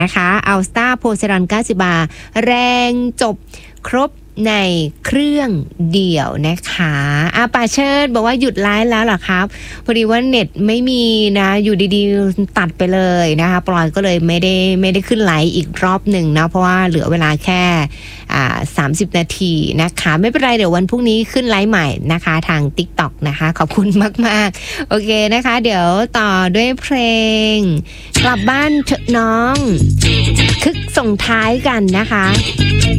นะคะอัลสตาโพไซดอน90 บาร์แรงจบครบในเครื่องเดี่ยวนะคะป่าเชิดบอกว่าหยุดไลฟ์แล้วเหรอครับพอดีว่าเน็ตไม่มีนะอยู่ดีๆตัดไปเลยนะคะปลอยก็เลยไม่ได้ขึ้นไลฟ์อีกรอบหนึ่งนะเพราะว่าเหลือเวลาแค่30 นาทีนะคะไม่เป็นไรเดี๋ยววันพรุ่งนี้ขึ้นไลฟ์ใหม่นะคะทาง TikTok นะคะขอบคุณมากๆโอเคนะคะเดี๋ยวต่อด้วยเพลงกลับบ้านเถอะน้องคึกส่งท้ายกันนะคะ